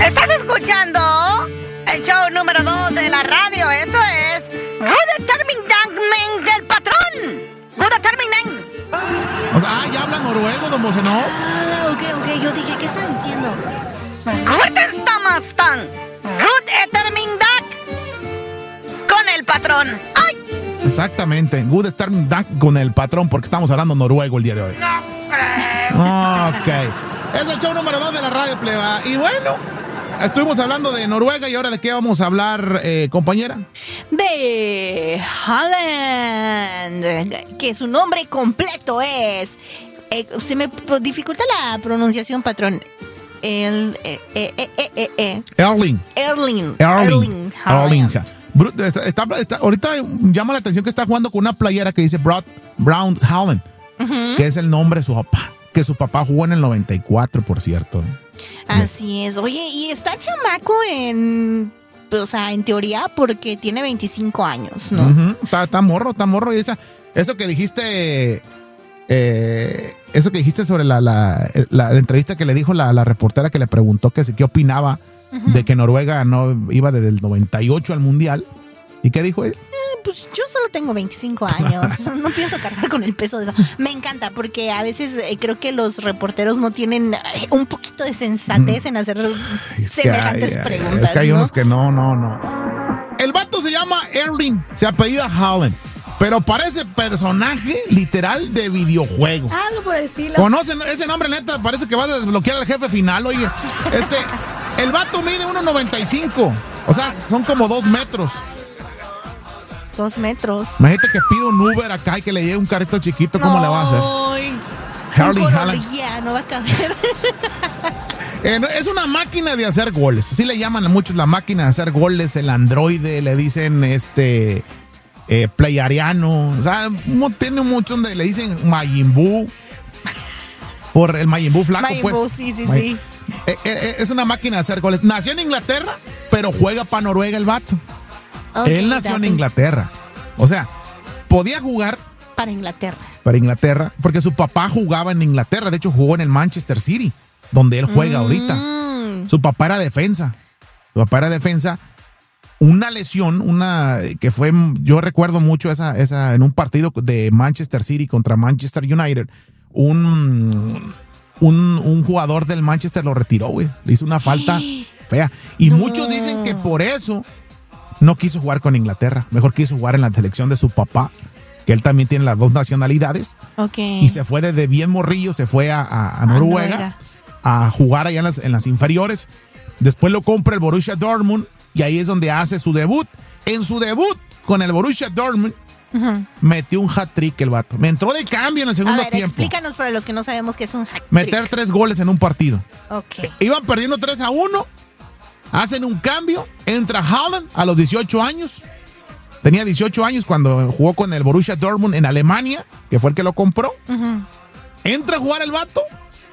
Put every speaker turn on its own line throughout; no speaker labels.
Estás escuchando el show número 2 de la radio. Eso es del patrón.
O sea, ya habla noruego, don Bocenó.
Ah, ok. Yo dije, ¿qué está diciendo?
Con el patrón. ¡Ay!
Exactamente. Good starting Dank con el patrón, porque estamos hablando noruego el día de hoy.
No creo.
Ok. Es el show número 2 de la radio, pleba. Y bueno, estuvimos hablando de Noruega y ahora ¿de qué vamos a hablar, compañera?
De Haaland, que su nombre completo es... se me dificulta la pronunciación, patrón.
Erling
Haaland.
Ahorita llama la atención que está jugando con una playera que dice Brown Haaland, que es el nombre de su papá. Que su papá jugó en el 94, por cierto.
Así es. Oye, y está chamaco en teoría, porque tiene 25 años, ¿no?
Está morro. Y eso que dijiste... eso que dijiste sobre la entrevista que le dijo la reportera que le preguntó qué opinaba de que Noruega no iba desde el 98 al Mundial. ¿Y qué dijo él?
Pues yo solo tengo 25 años. No pienso cargar con el peso de eso. Me encanta porque a veces creo que los reporteros no tienen un poquito de sensatez en hacer semejantes preguntas.
Es que hay unos que no. El vato se llama Erling, se apellida Haaland, pero parece personaje literal de videojuego.
Algo por el estilo.
¿Conocen ese nombre, neta? Parece que va a desbloquear al jefe final, oye. El vato mide 1.95. O sea, son como 2 metros.
2 metros.
Imagínate que pide un Uber acá y que le llegue un carrito chiquito, ¿cómo le va a hacer?
Erling Haaland. No va a caber.
Es una máquina de hacer goles. Así le llaman a muchos la máquina de hacer goles, el androide, le dicen playariano. O sea, tiene mucho donde le dicen Majin Buu. Por el Majin Buu flaco,
Majin
pues.
Buu, sí.
Es una máquina de hacer goles. Nació en Inglaterra, pero juega para Noruega el vato.
Okay,
él nació en Inglaterra. O sea, podía jugar
para Inglaterra,
porque su papá jugaba en Inglaterra. De hecho, jugó en el Manchester City, donde él juega ahorita. Su papá era defensa. Una lesión, que fue, yo recuerdo mucho esa en un partido de Manchester City contra Manchester United. Un jugador del Manchester lo retiró, güey. Le hizo una falta fea. Y muchos dicen que por eso no quiso jugar con Inglaterra. Mejor quiso jugar en la selección de su papá, que él también tiene las 2 nacionalidades.
Okay.
Y se fue desde bien morrillo, se fue a Noruega a jugar allá en las inferiores. Después lo compra el Borussia Dortmund y ahí es donde hace su debut. En su debut con el Borussia Dortmund, metió un hat-trick el vato. Me entró de cambio en el segundo tiempo.
Explícanos para los que no sabemos qué es un hat-trick.
Meter 3 goles en un partido.
Okay.
Iban perdiendo 3-1. Hacen un cambio. Entra Haaland a los 18 años. Tenía 18 años cuando jugó con el Borussia Dortmund en Alemania, que fue el que lo compró. Entra a jugar el vato.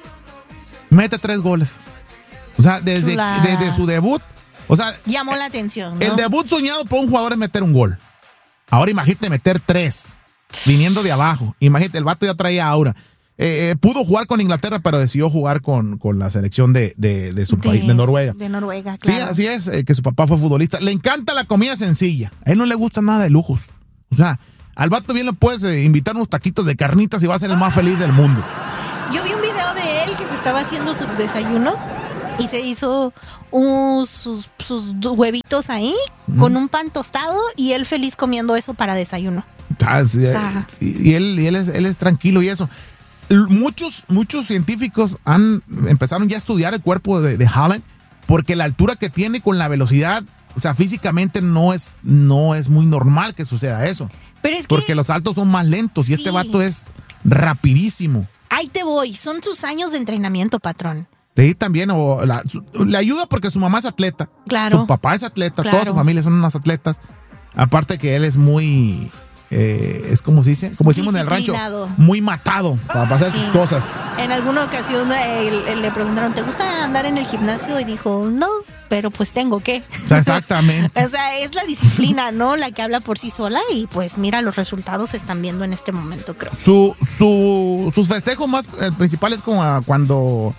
Mete 3 goles. O sea, desde su debut. O sea,
llamó la atención, ¿no?
El debut soñado por un jugador es meter un gol. Ahora imagínate meter 3, viniendo de abajo. Imagínate, el vato ya traía aura. Pudo jugar con Inglaterra, pero decidió jugar con la selección de su país, de Noruega.
De Noruega, claro.
Sí, así es, que su papá fue futbolista. Le encanta la comida sencilla. A él no le gusta nada de lujos. O sea, al vato bien le puedes invitar unos taquitos de carnitas y va a ser el más feliz del mundo.
Yo vi un video de él que se estaba haciendo su desayuno y se hizo sus huevitos ahí con un pan tostado y él feliz comiendo eso para desayuno.
Sí, o sea, y él es tranquilo y eso. Muchos científicos empezaron ya a estudiar el cuerpo de Haaland porque la altura que tiene con la velocidad, o sea, físicamente no es muy normal que suceda eso.
Pero es
porque los saltos son más lentos y este vato es rapidísimo.
Ahí te voy, son sus años de entrenamiento, patrón.
Sí, también, le ayuda porque su mamá es atleta.
Claro.
Su papá es atleta, toda su familia son unas atletas. Aparte que él es muy... es como se dice, como decimos en el rancho, muy matado para hacer sus cosas.
En alguna ocasión le preguntaron, ¿te gusta andar en el gimnasio? Y dijo, no, pero pues tengo que.
Exactamente.
O sea, es la disciplina, ¿no? La que habla por sí sola y pues mira, los resultados se están viendo en este momento, creo.
Sus festejos más principales como cuando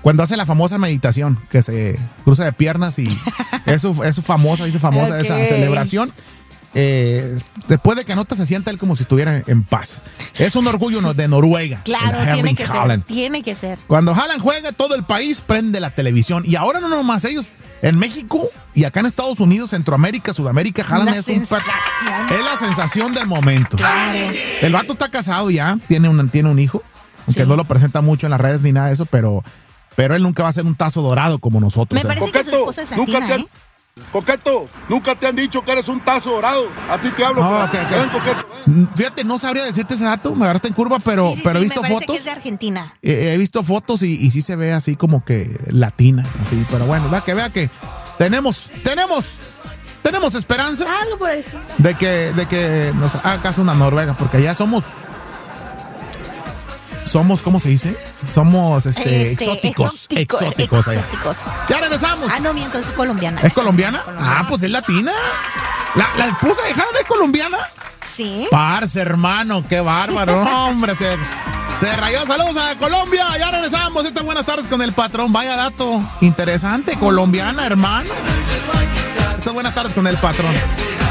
Cuando hace la famosa meditación, que se cruza de piernas y es su famosa esa celebración. Después de que anota se sienta él como si estuviera en paz. Es un orgullo de Noruega.
Claro, tiene que ser.
Cuando Haaland juega, todo el país prende la televisión. Y ahora no nomás ellos, en México y acá en Estados Unidos, Centroamérica, Sudamérica, Haaland es la sensación del momento.
Claro.
El vato está casado ya, tiene un hijo, aunque no lo presenta mucho en las redes ni nada de eso, pero él nunca va a ser un tazo dorado como nosotros.
Me parece que su esposa es latina, ¿eh?
Coqueto, nunca te han dicho que eres un tazo dorado. A ti te hablo.
Okay. Ven, Coqueto, ven. Fíjate, no sabría decirte ese dato, me agarraste en curva, pero he visto
me parece
fotos.
Que es de Argentina.
He visto fotos y sí se ve así como que latina, así, pero bueno, vea que tenemos esperanza
algo por el
de que nos haga caso una Noruega, porque allá somos, ¿cómo se dice? Somos exóticos allá. Ya regresamos.
No miento, es colombiana.
¿Es colombiana? Pues es latina. ¿La esposa de Haaland es colombiana?
Sí.
Parce, hermano, qué bárbaro. No, hombre, se rayó. Saludos a Colombia. Ya regresamos. Buenas tardes con el patrón. Vaya dato interesante. Colombiana, hermano. Buenas tardes con el patrón.